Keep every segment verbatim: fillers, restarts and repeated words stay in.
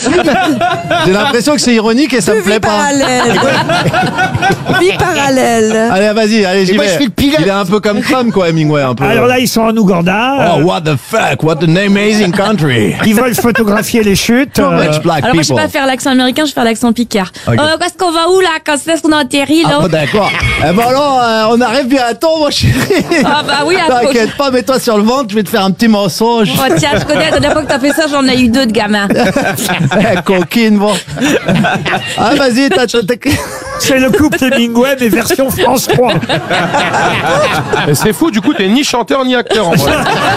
J'ai l'impression que c'est ironique et ça me plaît pas. Parallèle. Vie parallèle. Allez, vas-y, allez, j'y moi, vais. je fais le pilote. Il est un peu comme Trump, quoi, Hemingway, un peu. Alors là, ils sont en Ouganda. Oh, what the fuck, what an amazing country. Ils veulent photographier les chutes. So euh, much black Alors moi je sais people. pas faire l'accent américain, je vais faire l'accent picard. Ok. Euh, qu'est-ce qu'on va où là? Quand est-ce qu'on atterrit là? Ah, bon, d'accord. Eh ben alors, euh, on arrive bientôt, mon chéri. Ah bah oui, à T'inquiète pas, mets-toi sur le ventre, je vais te faire un petit mensonge. Oh tiens, je connais, la dernière fois que t'as fait ça, j'en ai eu deux de gamins. Eh, coquine, bon. Ah, vas-y, t'as... t'as- t'as- C'est le couple Hemingway, mais version France trois. Mais c'est fou, du coup, t'es ni chanteur ni acteur en vrai.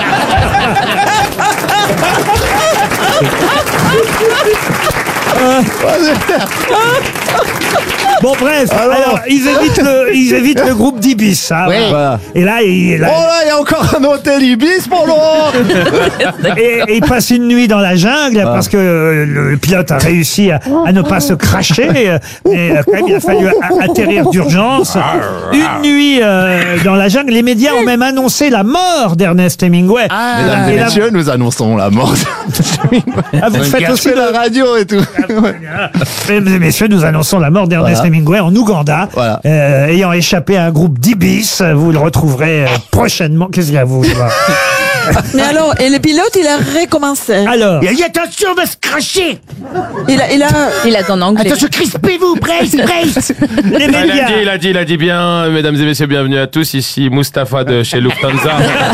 Bon bref, alors, Alors. ils évitent le, ils évitent le groupe d'Ibis. Hein, Ouais. Voilà. Et là, il, là, Oh là, il y a encore un hôtel Ibis, mon Laurent. et, et ils passent une nuit dans la jungle parce que euh, le pilote a réussi à, à ne pas se cracher. euh, Mais euh, quand même, il a fallu a- atterrir d'urgence. Une nuit euh, dans la jungle. Les médias ont même annoncé la mort d'Ernest Hemingway. Mesdames et Et là- messieurs, nous annonçons la mort de Ah, vous faites aussi fait le... la radio et tout. Mesdames et messieurs, nous annonçons la mort d'Ernest Voilà. Hemingway en Ouganda, Voilà. euh, ayant échappé à un groupe d'Ibis. Vous le retrouverez euh, prochainement. Qu'est-ce qu'il y a, vous? Mais alors, et le pilote, il a recommencé. Alors, Il a dit attention, on va se cracher. Il a, il a, Il a en anglais. Attention, crispez-vous, brace, brace. les Il a dit, médias. il a dit, il a dit bien, mesdames et messieurs, bienvenue à tous, ici Mustapha de chez Lufthansa.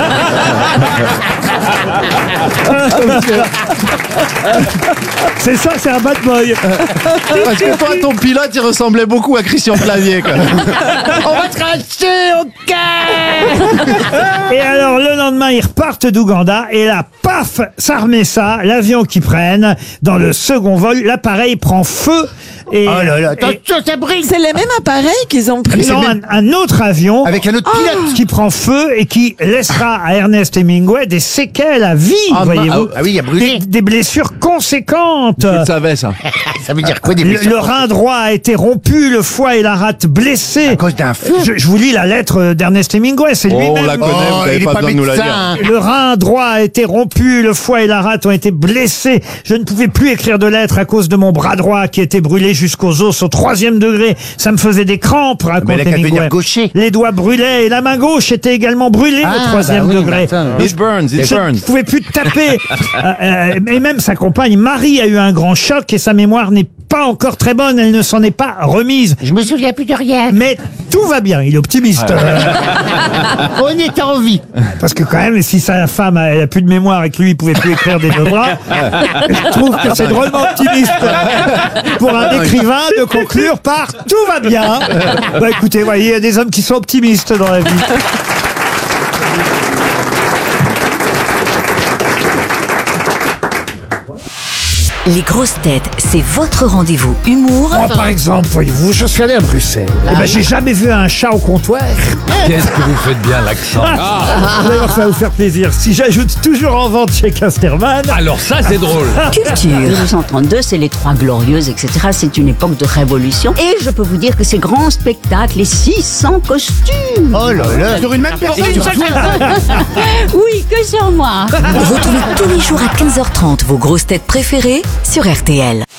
C'est ça, c'est un bad boy. Parce que toi, ton pilote, il ressemblait beaucoup à Christian Clavier, quoi. On va se cracher, ok. Et alors, le lendemain, ils repartent d'Ouganda. Et là, paf, ça remet ça. L'avion qu'ils prennent, dans le second vol, l'appareil prend feu. Et, Oh là là, et- attention, ça brille. c'est les mêmes appareils qu'ils ont pris. non, un, un autre avion Avec un autre pilote. qui prend feu et qui laissera à Ernest Hemingway des séquelles à vie, Ah, voyez-vous. Ah oui, il a brûlé. Des, des blessures conséquentes. Je le savais, ça. Ça veut dire quoi, des Le, blessures? le rein droit a été rompu, le foie et la rate blessés. À cause d'un feu. Je, je vous lis la lettre d'Ernest Hemingway, c'est Oh, on lui-même. la connaît, Oh, vous n'avez il est pas pas besoin de nous la médecin, dire. hein. Le rein droit a été rompu, le foie et la rate ont été blessés. Je ne pouvais plus écrire de lettres à cause de mon bras droit qui était brûlé jusqu'aux os au troisième degré. Ça me faisait des crampes, raconte Mais il a qu'à Hemingway. devenir gaucher. Les doigts brûlaient et la main gauche était également brûlée Ah, au troisième bah oui, degré. bah, attends, It burns, it Je ne burns. pouvais plus taper. Euh, euh, et même sa compagne Marie a eu un grand choc et sa mémoire n'est pas encore très bonne. Elle ne s'en est pas remise. Je me souviens plus de rien. Mais tout va bien. Il est optimiste. Euh, On est en vie. Parce que quand même, si sa femme elle a plus de mémoire et que lui il pouvait plus écrire des deux bras, je trouve que c'est drôlement optimiste pour un écrivain de conclure par tout va bien. Bah écoutez, voyez, il y a des hommes qui sont optimistes dans la vie. Les grosses têtes, c'est votre rendez-vous humour Moi, par exemple, voyez-vous, je suis allé à Bruxelles. Eh ben, j'ai jamais vu un chat au comptoir. Qu'est-ce que vous faites bien l'accent? D'ailleurs, ça va vous faire plaisir. Si j'ajoute toujours en vente chez Casterman. Alors ça, c'est drôle. culture. mille huit cent trente-deux, c'est les Trois Glorieuses, et cetera. C'est une époque de révolution. Et je peux vous dire que ces grands spectacles, les six cents costumes. Oh là là. Sur une même personne. Oui, que sur moi. Retrouvez tous les jours à quinze heures trente vos grosses têtes préférées sur R T L.